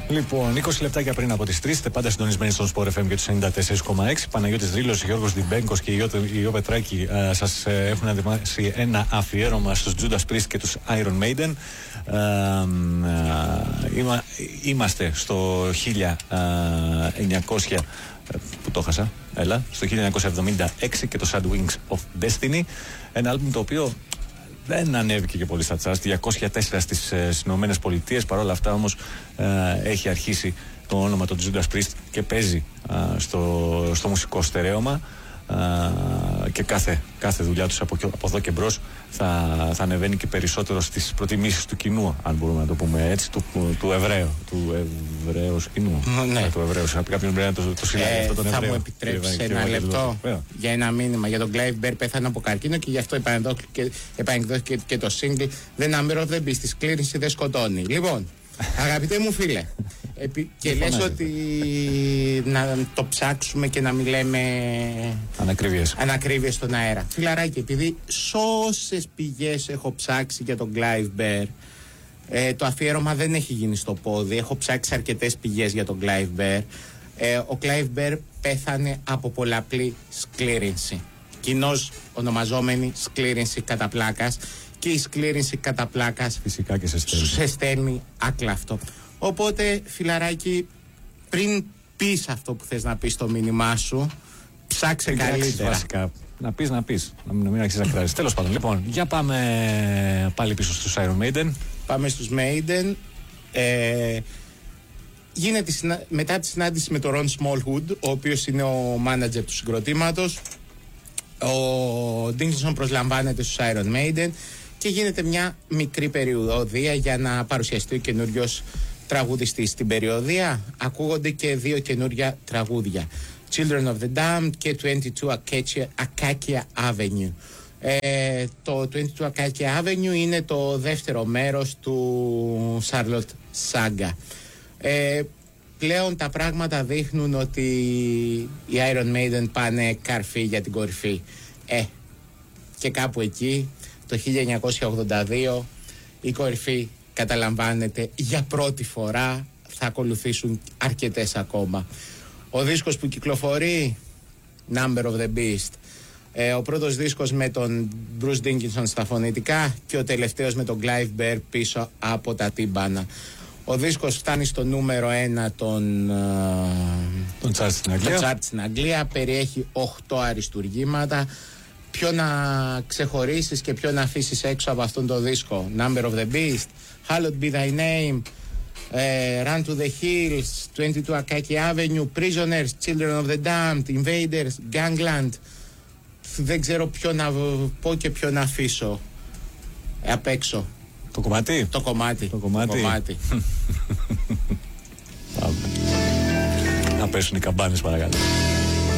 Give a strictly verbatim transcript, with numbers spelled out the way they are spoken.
Λοιπόν, είκοσι λεπτάκια πριν από τις τρεις, είστε πάντα συντονισμένοι στον Sport εφ εμ και τους ενενήντα τέσσερα κόμμα έξι. Παναγιώτης Δρύλος, Γιώργος Διμπέγκος και η Ιώ Πετράκη ε, σας ε, έχουν ετοιμάσει ένα αφιέρωμα στους Judas Priest και τους Iron Maiden. Ε, ε, είμα, είμαστε στο χίλια εννιακόσια. Που το χάσα, έλα, στο χίλια εννιακόσια εβδομήντα έξι και το Sad Wings of Destiny. Ένα άλμπουμ το οποίο δεν ανέβηκε και πολύ στα charts, διακόσια τέσσερα στις ε, Ηνωμένες Πολιτείες. Παρ' όλα αυτά όμως ε, έχει αρχίσει το όνομα των Judas Priest και παίζει ε, στο, στο μουσικό στερέωμα ε, και κάθε, κάθε δουλειά τους από, από εδώ και μπρος θα, θα ανεβαίνει και περισσότερο στις προτιμήσεις του κοινού, αν μπορούμε να το πούμε έτσι, του, του Εβραίου, του Εβραίου κοινού. Ναι. Του Εβραίου. Κάποιος πρέπει να το, το συλλάβει ε, αυτό τον Εβραίο. Θα μου επιτρέψει ένα, ένα λεπτό για ένα μήνυμα για τον Clive Bear, πέθανε από καρκίνο και γι' αυτό επανεκδόθηκε και, και το single The Number of the Beast, τη σκλήρινση δεν σκοτώνει. Λοιπόν, αγαπητέ μου φίλε, επί, και λες ότι να το ψάξουμε και να μην λέμε ανακρίβειες, ανακρίβειες στον αέρα. Φιλαράκι, επειδή σώσες πηγές έχω ψάξει για τον Clive Bear, ε, το αφιέρωμα δεν έχει γίνει στο πόδι. Έχω ψάξει αρκετές πηγές για τον Clive Bear. ε, Ο Clive Bear πέθανε από πολλαπλή σκλήρινση, κοινώς ονομαζόμενη σκλήρινση κατά πλάκας. Και η σκλήρινση κατά πλάκας φυσικά και σε στέλνει, σε στέλνει άκλαυτο. Οπότε, φιλαράκι, πριν πεις αυτό που θες να πεις στο μήνυμά σου, ψάξε καλύτερα. Βασικά, να πεις, να πεις, να μην, μην αρχίσεις να κράζεις. Τέλος πάντων, λοιπόν, για πάμε πάλι πίσω στους Iron Maiden. Πάμε στους Maiden. Ε, γίνεται συνα... μετά τη συνάντηση με τον Ron Smallwood, ο οποίος είναι ο μάνατζερ του συγκροτήματος, ο Dickinson προσλαμβάνεται στους Iron Maiden και γίνεται μια μικρή περιοδία για να παρουσιαστεί ο καινούριος τραγουδιστής. Στην περιοδία ακούγονται και δύο καινούρια τραγούδια, Children of the Damned και είκοσι δύο Acacia, Acacia Avenue. Ε, το είκοσι δύο Acacia Avenue είναι το δεύτερο μέρος του Charlotte Saga. Ε, πλέον τα πράγματα δείχνουν ότι οι Iron Maiden πάνε καρφί για την κορυφή. Ε, και κάπου εκεί το χίλια εννιακόσια ογδόντα δύο η κορυφή καταλαμβάνεται για πρώτη φορά. Θα ακολουθήσουν αρκετές ακόμα. Ο δίσκος που κυκλοφορεί, Number of the Beast, ε, ο πρώτος δίσκος με τον Bruce Dickinson στα φωνητικά και ο τελευταίος με τον Clive Bear πίσω από τα τύμπανα. Ο δίσκος φτάνει στο νούμερο ένα των τον chart στην Αγγλία. στην Αγγλία, περιέχει οκτώ αριστουργήματα. Ποιο να ξεχωρίσεις και ποιο να αφήσεις έξω από αυτόν τον δίσκο? Number of the Beast, Hallowed be thy name, uh, Run to the Hills, είκοσι δύο Acacia Avenue, Prisoners, Children of the Damned, Invaders, Gangland. Δεν ξέρω ποιο να πω και ποιο να αφήσω ε, απ' έξω. Το κομμάτι. Το κομμάτι. Το κομμάτι. Το κομμάτι. Να πέσουν οι καμπάνες, παρακαλώ.